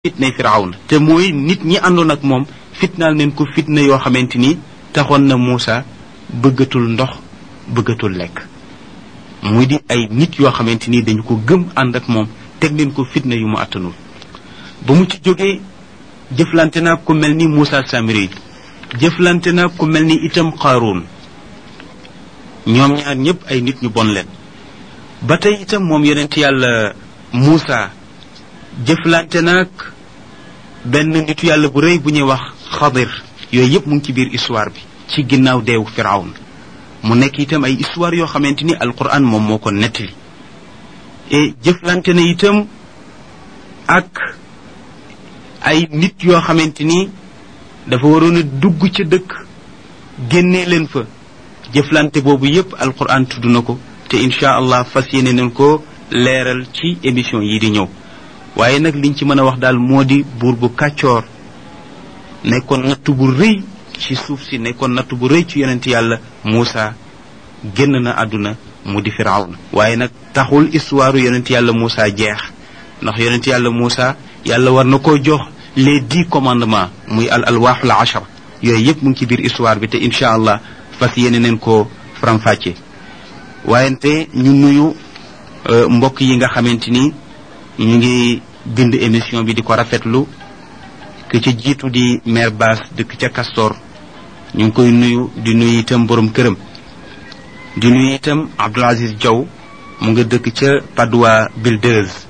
fitnay firawna te mooy nit ñi àndoon ak moom fitnaal neen ko fitna yoo xamante ni taxoon na Muusa bëggatul ndox bëggatul lekk muy di ay nit yoo xamante ni dañu ko gëm ànd ak moom teg leen ko fitna yu mu àttanul ba mu ci jógee jëflante na ku mel ni Muusa Samiri jëflante na ku mel ni itam Qaaruun ñoom ñaar ñëpp ay nit ñu bon leen ba tey itam moom yonent yàlla Muusa jëflante nag benn nitu yàlla bu rëy bu ñuy wax Xadir yooyu yëpp mu ngi ci biir histoire bi ci ginnaaw deewu Firawun mu nekk itam ay histoire yoo xamante ni alquran moom moo ko nettali et jëflante na itam ak ay nit yoo xamante ni dafa waroon a dugg ca dëkk génnee leen fa jëflante boobu yëpp alquran tudd na ko te incha allah fas yéene nañ ko leeral ci émission yi di ñëw waaye nag liñ ci mën a wax daal moo di buur bu kàccoor nekkoon nattu bu rëy ci suuf si nekkoon nattu bu rëy ci yonent yàlla Muusa génn na àdduna mu di Firawna waaye nag taxul histoire yonent yàlla Muusa jeex ndax yonent yàlla Muusa yàlla war na koo jox les 10 commandements muy al alwaaxul ashar yooyu yëpp mu ngi ci biir histoire bi te incha allah fas yéene neen ko faram-fàcce waayente ñu nuyu mbokk yi nga xamante ni ñu ngi bind émission bi di ko rafetlu ke ca jiitu di maire Bass dëkk ca Castor ñu ngi koy nuyu di nuyu itam borom këram di nuyu itam Abdoul Aziz Diaw mu nga dëkk ca Padoua Builders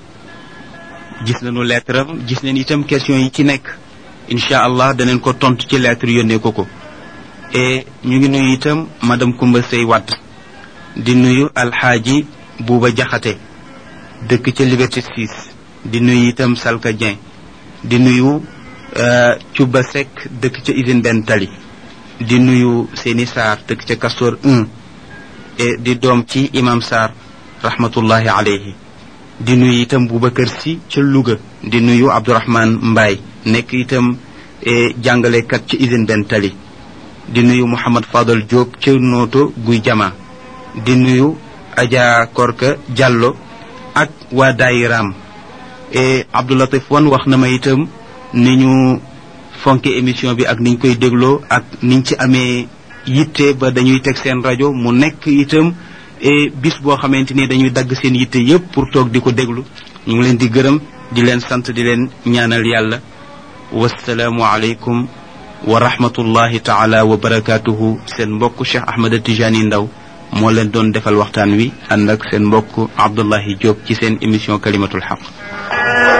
gis nañu lettre am gis nañ itam question yi ci nekk incha allah daneen ko tontu ci lettre yónnee ko et ñu ngi nuyu itam madame Koumba Sey Watt di nuyu alxaaji Buuba Jaxate dëkk ca Liberté 6 di nuyu itam Salka Dieng di nuyu Cuba Seck dëkk ca usine benn tali di nuyu Seni Sarr dëkk ca Castor 1 et di doom ci imam Sarr rahmatullahi alayhi di nuyu itam Boubacar Sy ca Louga di nuyu Abdourahmane Mbaye nekk itam jàngalekat ca usine benn tali di nuyu Mouhamad Fadal Diop ca Nooto Guy Jama di nuyu Adja Korka Diallo ak waa daayiraam et Abdoulatif Wan wax na ma itam ni ñu fonke émission bi ak niñ koy dégloo ak niñ ci amee yitte ba dañuy teg seen rajo mu nekk itam et bis boo xamante ni dañuy dagg seen yitte yépp pour toog di ko déglu ñu ngi leen di gërëm di leen sant di leen ñaanal yàlla wasalaamu aleykum wa rahmatullahi taala wa barakatuhu seen mbokk Cheikh Ahmed Tijani Ndaw moo leen doon defal waxtaan wi ànd ak seen mbokk Abdullahi Diop ci seen émission kalimatul xaq